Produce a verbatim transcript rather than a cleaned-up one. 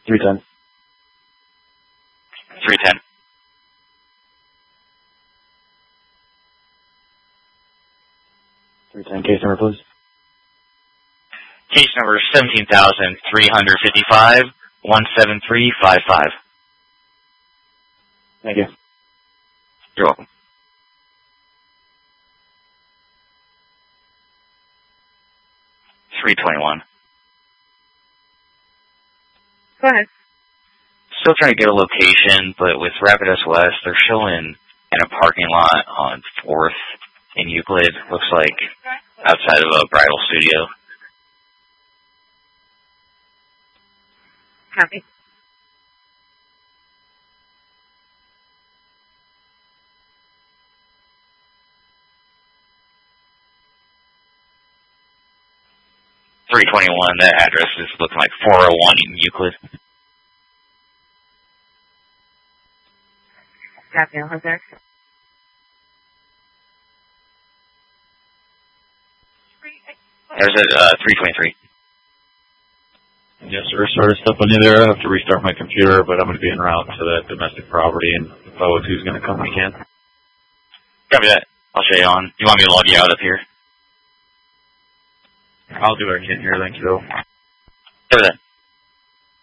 three ten. three ten. three ten, case number, please. Case number seventeen thousand three hundred fifty-five, one seven three five five. Thank you. You're welcome. three twenty-one. Go ahead. Still trying to get a location, but with Rapid S O S, they're showing in a parking lot on fourth in Euclid. Looks like outside of a bridal studio. Copy. three twenty-one, that address is looking like four oh one in Euclid. Copy, Jose. There's a uh, three twenty-three. Yes, sir. Sorry to step on you there. I have to restart my computer, but I'm going to be en route to that domestic property, and if I was who's going to come, I can. Copy that. I'll show you on. You want me to log you out up here? I'll do what I can here. Thank you, though. Copy that.